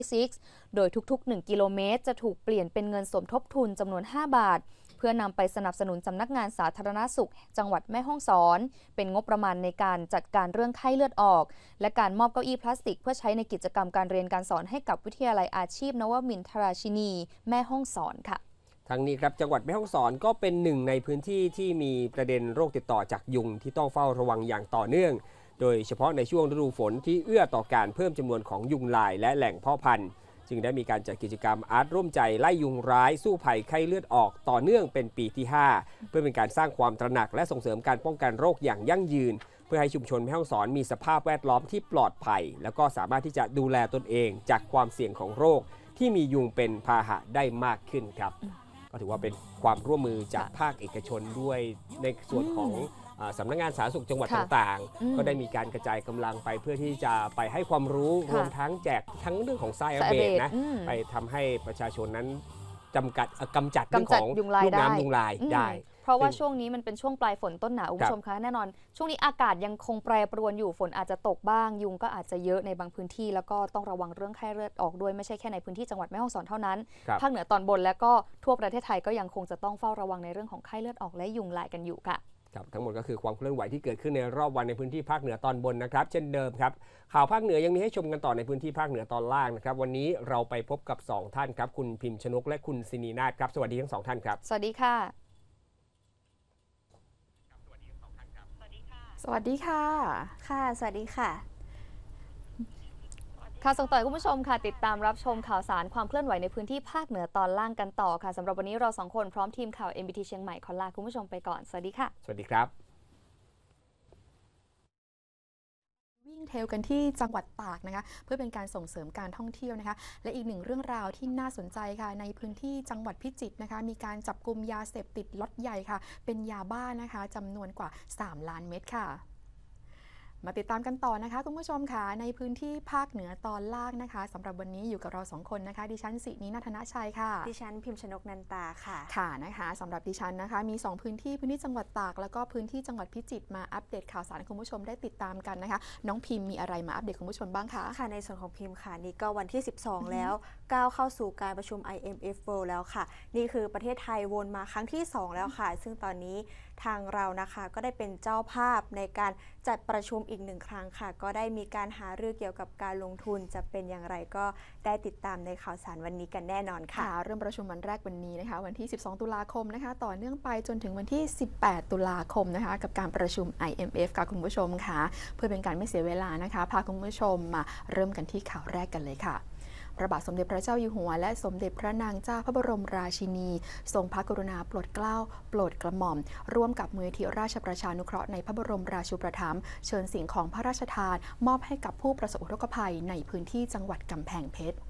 โดยทุกๆ1กิโลเมตรจะถูกเปลี่ยนเป็นเงินสมทบทุนจำนวน5 บาทเพื่อนำไปสนับสนุนสำนักงานสาธารณสุขจังหวัดแม่ฮ่องสอนเป็นงบประมาณในการจัดการเรื่องไข้เลือดออกและการมอบเก้าอี้พลาสติกเพื่อใช้ในกิจกรรมการเรียนการสอนให้กับวิทยาลัยอาชีพนวมินทราชินีแม่ฮ่องสอนค่ะทั้งนี้ครับจังหวัดแม่ฮ่องสอนก็เป็นหนึ่งในพื้นที่ที่มีประเด็นโรคติดต่อจากยุงที่ต้องเฝ้าระวังอย่างต่อเนื่องโดยเฉพาะในช่วงฤดูฝนที่เอื้อต่อการเพิ่มจำนวนของยุงลายและแหล่งเพาะพันธุ์จึงได้มีการจัดกิจกรรมอาร์ตร่วมใจไล่ยุงร้ายสู้ภัยไข้เลือดออกต่อเนื่องเป็นปีที่ 5 เพื่อเป็นการสร้างความตระหนักและส่งเสริมการป้องกันโรคอย่างยั่งยืนเพื่อให้ชุมชนแม่ฮ่องสอนมีสภาพแวดล้อมที่ปลอดภัยแล้วก็สามารถที่จะดูแลตนเองจากความเสี่ยงของโรคที่มียุงเป็นพาหะได้มากขึ้นครับก็ถือว่าเป็นความร่วมมือจากภาคเอกชนด้วยในส่วนของสำนักงานสาธารณสุขจังหวัดต่างๆก็ได้มีการกระจายกำลังไปเพื่อที่จะไปให้ความรู้รวมทั้งแจกทั้งเรื่องของไซอาเบตนะไปทำให้ประชาชนนั้นกำจัดเรื่องของลูกน้ำยุงลายได้เพราะว่าช่วงนี้มันเป็นช่วงปลายฝนต้นหนาวคุณผู้ชมคะแน่นอนช่วงนี้อากาศยังคงแปรปรวนอยู่ฝนอาจจะตกบ้างยุงก็อาจจะเยอะในบางพื้นที่แล้วก็ต้องระวังเรื่องไข้เลือดออกด้วยไม่ใช่แค่ในพื้นที่จังหวัดแม่ฮ่องสอนเท่านั้นภาคเหนือตอนบนและก็ทั่วประเทศไทยก็ยังคงจะต้องเฝ้าระวังในเรื่องของไข้เลือดออกและยุงลายกันอยู่ค่ะครับทั้งหมดก็คือความเคลื่อนไหวที่เกิดขึ้นในรอบวันในพื้นที่ภาคเหนือตอนบนนะครับเช่นเดิมครับข่าวภาคเหนือยังมีให้ชมกันต่อในพื้นที่ภาคเหนือตอนล่างนะครับวันนี้เราไปพบกับ2ท่านครับคุณพิมพ์ชนกและคุณศินีนาถครับสวัสดีทั้ง2ท่านครับสวัสดีค่ะสวัสดีค่ะค่ะสวัสดีค่ะค่ะส่งต่อคุณผู้ชมค่ะติดตามรับชมข่าวสารความเคลื่อนไหวในพื้นที่ภาคเหนือตอนล่างกันต่อค่ะสำหรับวันนี้เรา2คนพร้อมทีมข่าว MBT เชียงใหม่ขอลาคุณผู้ชมไปก่อนสวัสดีค่ะสวัสดีครับวิ่งเทรลกันที่จังหวัดตากนะคะเพื่อเป็นการส่งเสริมการท่องเที่ยวนะคะและอีกหนึ่งเรื่องราวที่น่าสนใจค่ะในพื้นที่จังหวัดพิจิตรนะคะมีการจับกุมยาเสพติดล็อตใหญ่ค่ะเป็นยาบ้านะคะจำนวนกว่า3 ล้านเม็ดค่ะมาติดตามกันต่อนะคะคุณผู้ชมค่ะในพื้นที่ภาคเหนือตอนล่างนะคะสำหรับวันนี้อยู่กับเรา2คนนะคะดิฉันศินีนาถณชัยค่ะดิฉันพิมพ์ชนกนันตาค่ะค่ะนะคะสำหรับดิฉันนะคะมี2พื้นที่จังหวัดตากแล้วก็พื้นที่จังหวัดพิจิตรมาอัปเดตข่าวสารให้คุณผู้ชมได้ติดตามกันนะคะน้องพิมพ์มีอะไรมาอัปเดตคุณผู้ชมบ้างคะค่ะในส่วนของพิมพ์ค่ะนี่ก็วันที่12แล้วก้าวเข้าสู่การประชุม IMF World แล้วค่ะนี่คือประเทศไทยวนมาครั้งที่2แล้วค่ะซึ่งตอนนี้ทางเรานะคะก็ได้เป็นเจ้าภาพในการจัดประชุมอีก1 ครั้งค่ะก็ได้มีการหารือเกี่ยวกับการลงทุนจะเป็นอย่างไรก็ได้ติดตามในข่าวสารวันนี้กันแน่นอนค่ะเริ่มประชุมวันแรกวันนี้นะคะวันที่12 ตุลาคมนะคะต่อเนื่องไปจนถึงวันที่18 ตุลาคมนะคะกับการประชุม IMF ค่ะคุณผู้ชมค่ะเพื่อเป็นการไม่เสียเวลานะคะพาคุณผู้ชมมาเริ่มกันที่ข่าวแรกกันเลยค่ะพระบาทสมเด็จพระเจ้าอยู่หัวและสมเด็จพระนางเจ้าพระบรมราชินีทรงพระกรุณาโปรดเกล้าโปรดกระหม่อมร่วมกับมูลนิธิราชประชานุเคราะห์ในพระบรมราชูปถัมภ์เชิญสิ่งของพระราชทานมอบให้กับผู้ประสบอุทกภัยในพื้นที่จังหวัดกำแพงเพชร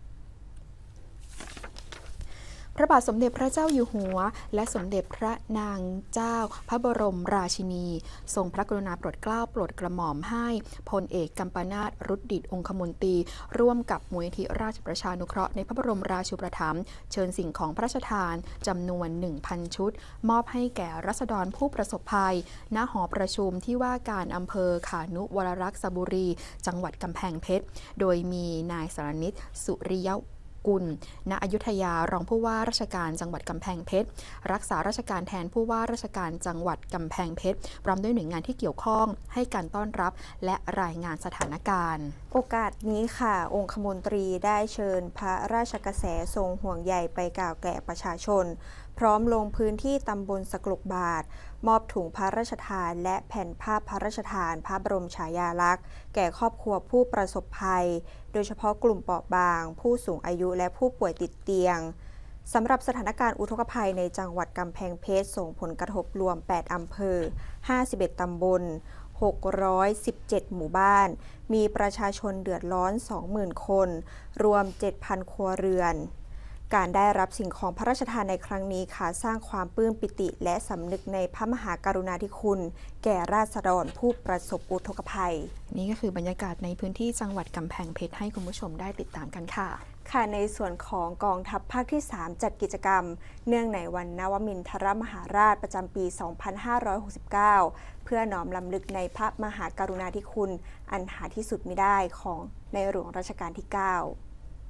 พระบาทสมเด็จพระเจ้าอยู่หัวและสมเด็จพระนางเจ้าพระบรมราชินีทรงพระกรุณาโปรดเกล้าโปรดกระหม่อมให้พลเอกกัมปนาท รุดดิษฐ์องคมนตรีร่วมกับมูลนิธิราชประชานุเคราะห์ในพระบรมราชูปถัมภ์เชิญสิ่งของพระราชทานจำนวน 1,000 ชุดมอบให้แก่ราษฎรผู้ประสบภัยณหอประชุมที่ว่าการอำเภอขานุวรรักษบุรีจังหวัดกำแพงเพชรโดยมีนายสรณิต สุริยกุล ณ อยุธยารองผู้ว่าราชการจังหวัดกำแพงเพชรรักษาราชการแทนผู้ว่าราชการจังหวัดกำแพงเพชรพร้อมด้วยหน่วยงานที่เกี่ยวข้องให้การต้อนรับและรายงานสถานการณ์โอกาสนี้ค่ะองคมนตรีได้เชิญพระราชกระแสทรงห่วงใยไปกล่าวแก่ประชาชนพร้อมลงพื้นที่ตำบลสกลกบาทมอบถุงพระราชทานและแผ่นภาพพระราชทานพระบรมฉายาลักษณ์แก่ครอบครัวผู้ประสบภัยโดยเฉพาะกลุ่มเปราะบางผู้สูงอายุและผู้ป่วยติดเตียงสำหรับสถานการณ์อุทกภัยในจังหวัดกำแพงเพชรส่งผลกระทบรวม8 อำเภอ51 ตำบล617 หมู่บ้านมีประชาชนเดือดร้อน 20,000 คนรวม 7,000 ครัวเรือนการได้รับสิ่งของพระราชทานในครั้งนี้ค่ะสร้างความปลื้มปิติและสำนึกในพระมหากรุณาธิคุณแก่ราษฎรผู้ประสบอุทกภัยนี่ก็คือบรรยากาศในพื้นที่จังหวัดกำแพงเพชรให้คุณผู้ชมได้ติดตามกันค่ะค่ะในส่วนของกองทัพภาคที่3จัดกิจกรรมเนื่องในวันนวมินทรมหาราชประจำปี 2569 เพื่อน้อมรำลึกในพระมหากรุณาธิคุณอันหาที่สุดมิได้ของในหลวงรัชกาลที่ 9